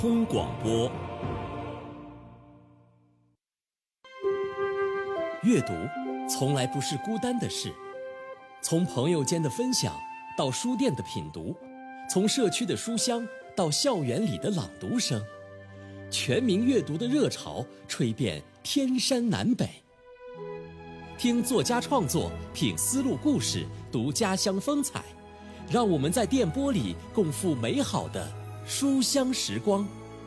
通广播。阅读从来不是孤单的事，从朋友间的分享到书店的品读，从社区的书香到校园里的朗读声，全民阅读的热潮吹遍天山南北。听作家创作，品丝路故事，读家乡风采，让我们在电波里共赴美好的书香时光。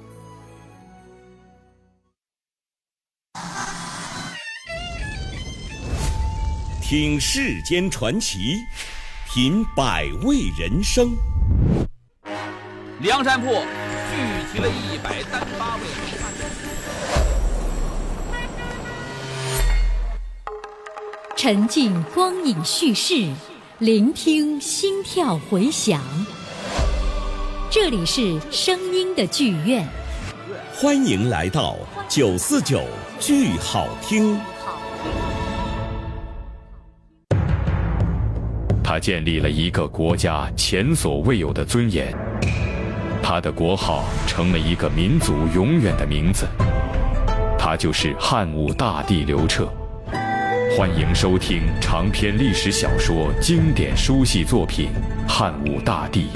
听世间传奇，品百味人生。 梁山泊聚集了138位名探。 沉浸光影叙事，聆听心跳回响。这里是声音的剧院， 欢迎来到949剧好听。 他建立了一个国家前所未有的尊严，他的国号成了一个民族永远的名字，他就是汉武大帝刘彻。欢迎收听长篇历史小说经典书系作品《汉武大帝》。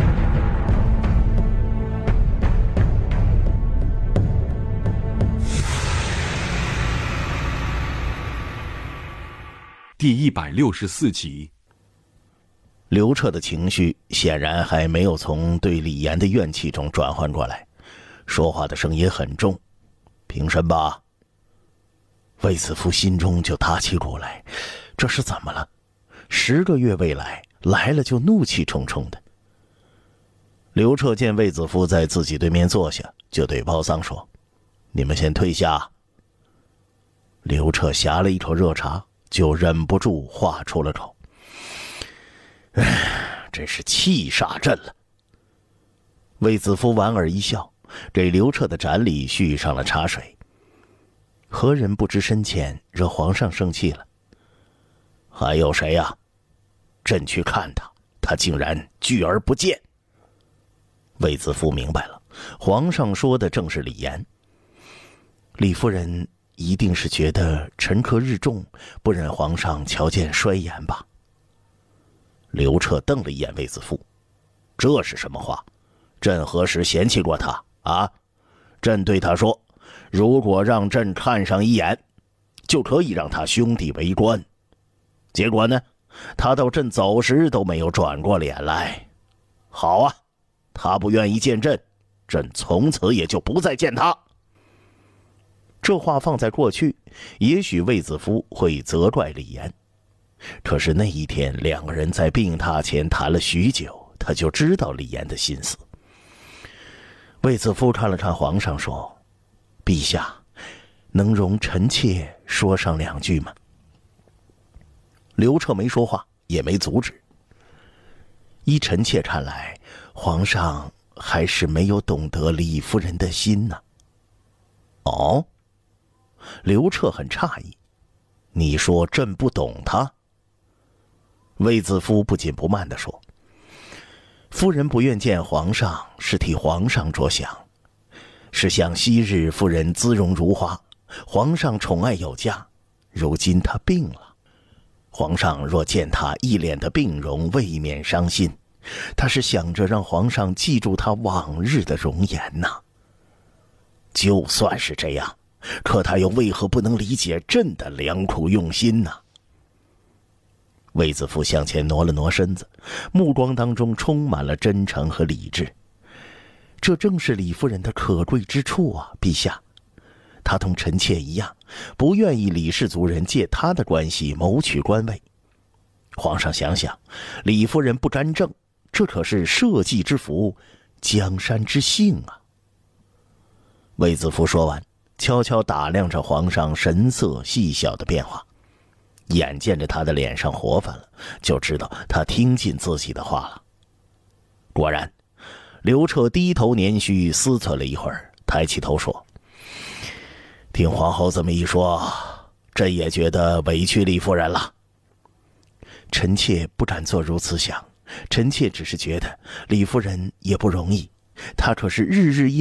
第164集。 刘彻的情绪显然还没有从对李岩的怨气中转换过来，说话的声音很重。平身吧。卫子夫心中就打起鼓来，这是怎么了？10个月未来，来了就怒气冲冲的。刘彻见卫子夫在自己对面坐下，就对包桑说：“你们先退下。”刘彻呷了一口热茶，就忍不住话出了口：“真是气煞朕了。”卫子夫莞尔一笑，给刘彻的盏里续上了茶水。何人不知深浅，惹皇上生气了？还有谁呀？朕去看他，他竟然拒而不见。卫子夫明白了，皇上说的正是李岩。李夫人一定是觉得臣客日重，不忍皇上瞧见衰颜吧。刘彻瞪了一眼卫子夫，这是什么话？朕何时嫌弃过他啊？朕对他说，如果让朕看上一眼，就可以让他兄弟为官。结果呢，他到朕走时都没有转过脸来。好啊，他不愿意见朕，朕从此也就不再见他。这话放在过去，也许卫子夫会责怪李岩。可是那一天2个人在病榻前谈了许久，他就知道李岩的心思。卫子夫看了看皇上说：“陛下，能容臣妾说上2句吗？”刘彻没说话，也没阻止。依臣妾看来，皇上还是没有懂得李夫人的心呢。哦？刘彻很诧异，你说朕不懂他？卫子夫不紧不慢地说：“夫人不愿见皇上，是替皇上着想。是像昔日夫人姿容如花，皇上宠爱有加，如今她病了，皇上若见她一脸的病容，未免伤心。她是想着让皇上记住她往日的容颜呐。就算是这样，可她又为何不能理解朕的良苦用心呢？”卫子夫向前挪了挪身子，目光当中充满了真诚和理智。这正是李夫人的可贵之处啊，陛下。她同臣妾一样，不愿意李氏族人借她的关系谋取官位。皇上想想，李夫人不干政，这可是社稷之福，江山之幸啊。卫子夫说完，悄悄打量着皇上神色细小的变化。眼见着他的脸上活泛了，就知道他听进自己的话了。果然，刘彻低头捻须思忖了一会儿，抬起头说：“听皇后这么一说，朕也觉得委屈李夫人了。臣妾不敢做如此想，臣妾只是觉得李夫人也不容易，她可是日日夜